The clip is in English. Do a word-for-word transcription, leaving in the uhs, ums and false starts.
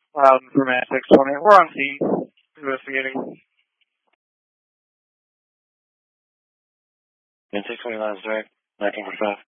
Loud for Matt six twenty. We're on scene. Investigating. And six twenty lines direct, nineteen forty-five.